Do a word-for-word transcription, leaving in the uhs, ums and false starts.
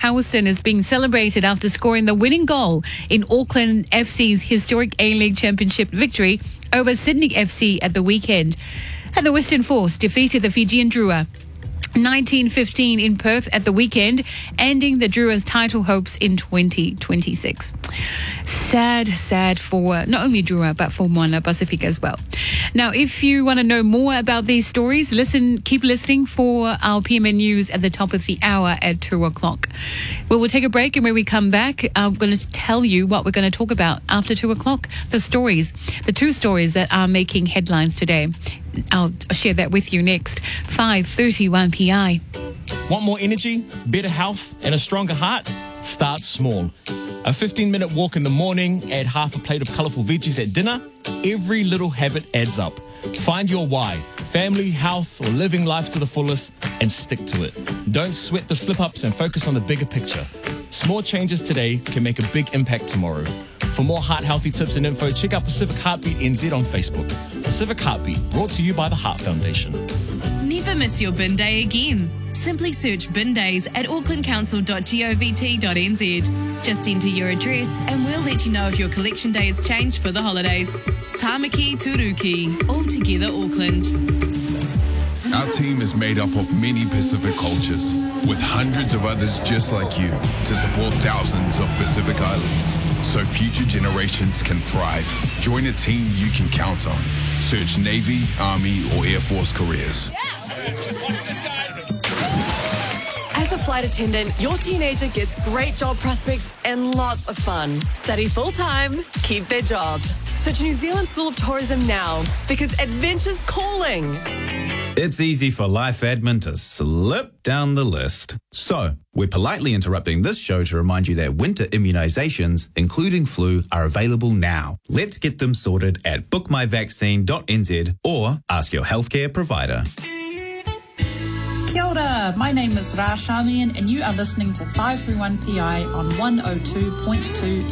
Houston is being celebrated after scoring the winning goal in Auckland F C's historic A-League Championship victory over Sydney F C at the weekend. And the Western Force defeated the Fijian Drua nineteen fifteen in Perth at the weekend, ending the Drua's title hopes in twenty twenty-six. Sad, sad for not only Drua, but for Moana Pacific as well. Now, if you want to know more about these stories, listen, keep listening for our P M N News at the top of the hour at two o'clock. Well, we'll take a break, and when we come back, I'm going to tell you what we're going to talk about after two o'clock. The stories, the two stories that are making headlines today. I'll share that with you next. five thirty-one P I. Want more energy, better health, and a stronger heart? Start small. A fifteen-minute walk in the morning, add half a plate of colourful veggies at dinner. Every little habit adds up. Find your why, family, health, or living life to the fullest, and stick to it. Don't sweat the slip-ups and focus on the bigger picture. Small changes today can make a big impact tomorrow. For more heart-healthy tips and info, check out Pacific Heartbeat N Z on Facebook. Pacific Heartbeat, brought to you by the Heart Foundation. Never miss your bin day again. Simply search bin days at auckland council dot govt dot n z. Just enter your address and we'll let you know if your collection day has changed for the holidays. Tāmaki Turuki, all together Auckland. Our team is made up of many Pacific cultures, with hundreds of others just like you, to support thousands of Pacific Islands, so future generations can thrive. Join a team you can count on. Search Navy, Army, or Air Force careers. As a flight attendant, your teenager gets great job prospects and lots of fun. Study full-time, keep their job. Search New Zealand School of Tourism now, because adventure's calling. It's easy for life admin to slip down the list. So, we're politely interrupting this show to remind you that winter immunisations, including flu, are available now. Let's get them sorted at book my vaccine dot n z or ask your healthcare provider. Kia ora, my name is Ra Shamian and you are listening to five three one P I on one oh two point two